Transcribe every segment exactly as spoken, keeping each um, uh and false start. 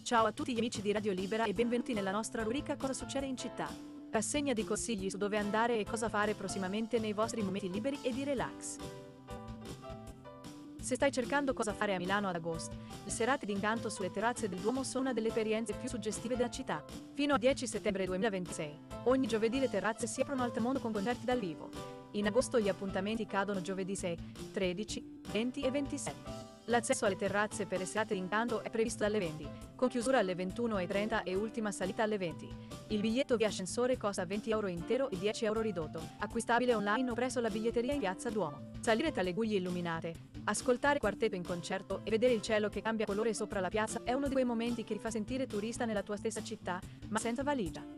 Ciao a tutti gli amici di Radio Libera e benvenuti nella nostra rubrica Cosa succede in città. Rassegna di consigli su dove andare e cosa fare prossimamente nei vostri momenti liberi e di relax. Se stai cercando cosa fare a Milano ad agosto, le serate d'incanto sulle terrazze del Duomo sono una delle esperienze più suggestive della città. Fino al dieci settembre duemilaventisei, ogni giovedì le terrazze si aprono al mondo con concerti dal vivo. In agosto gli appuntamenti cadono giovedì sei, tredici, venti e ventisette. L'accesso alle terrazze per le serate d'incanto è previsto dalle venti, con chiusura alle ventuno e trenta e ultima salita alle venti. Il biglietto via ascensore costa venti euro intero e dieci euro ridotto, acquistabile online o presso la biglietteria in Piazza Duomo. Salire tra le guglie illuminate, ascoltare quartetto in concerto e vedere il cielo che cambia colore sopra la piazza è uno di quei momenti che ti fa sentire turista nella tua stessa città, ma senza valigia.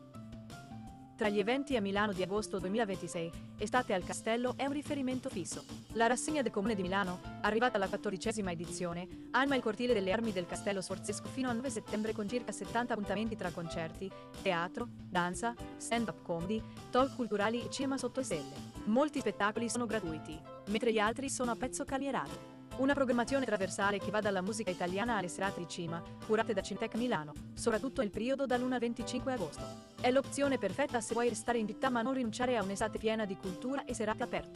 Tra gli eventi a Milano di agosto duemilaventisei, Estate al Castello è un riferimento fisso. La rassegna del Comune di Milano, arrivata alla quattordicesima edizione, anima il cortile delle armi del Castello Sforzesco fino al nove settembre con circa settanta appuntamenti tra concerti, teatro, danza, stand-up comedy, talk culturali e cinema sotto le stelle. Molti spettacoli sono gratuiti, mentre gli altri sono a prezzo calmierato. Una programmazione trasversale che va dalla musica italiana alle serate di cinema, curate da Cinetech Milano, soprattutto nel periodo dall'primo al venticinque agosto. È l'opzione perfetta se vuoi restare in città ma non rinunciare a un'estate piena di cultura e serate aperto.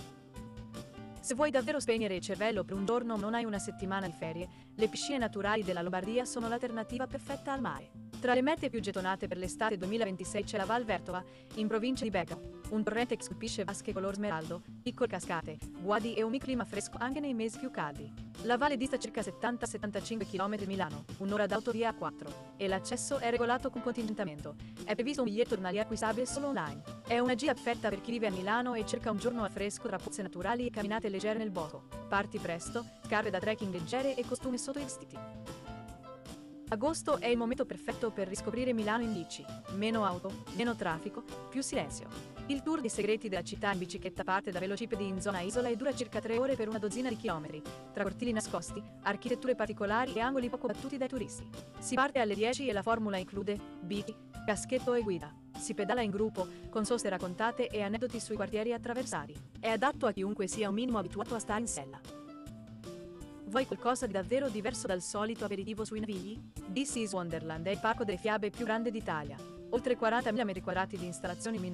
Se vuoi davvero spegnere il cervello per un giorno o non hai una settimana di ferie, le piscine naturali della Lombardia sono l'alternativa perfetta al mare. Tra le mete più gettonate per l'estate duemilaventisei c'è la Val Vertova, in provincia di Bergamo, un torrente che scolpisce vasche color smeraldo, piccole cascate, guadi e un clima fresco anche nei mesi più caldi. La valle dista circa settanta settantacinque chilometri Milano, un'ora d'autovia a quattro, e l'accesso è regolato con contingentamento. È previsto un biglietto giornaliero acquistabile solo online. È una gira perfetta per chi vive a Milano e cerca un giorno al fresco tra pozze naturali e camminate leggere nel bosco. Parti presto, scarpe da trekking leggere e costume sotto i vestiti. Agosto è il momento perfetto per riscoprire Milano in bici. Meno auto, meno traffico, più silenzio. Il tour dei segreti della città in bicicletta parte da velocipedi in zona isola e dura circa tre ore per una dozzina di chilometri, tra cortili nascosti, architetture particolari e angoli poco battuti dai turisti. Si parte alle dieci e la formula include bici, caschetto e guida. Si pedala in gruppo, con soste raccontate e aneddoti sui quartieri attraversati. È adatto a chiunque sia un minimo abituato a stare in sella. Vuoi qualcosa di davvero diverso dal solito aperitivo sui Navigli? This is Wonderland è il parco delle fiabe più grande d'Italia. Oltre quarantamila metri quadrati di installazioni